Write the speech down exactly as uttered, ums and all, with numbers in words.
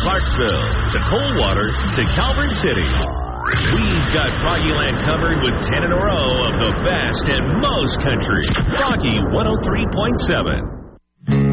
Clarksville to Coldwater to Calvert City. We've got Froggyland covered with ten in a row of the best and most country. Froggy one oh three point seven.